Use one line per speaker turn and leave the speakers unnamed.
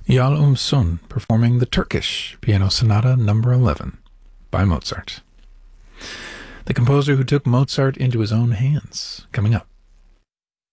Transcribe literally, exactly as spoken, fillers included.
Yal Um Sun performing the Turkish Piano Sonata number eleven by Mozart. The composer who took Mozart into his own hands, coming up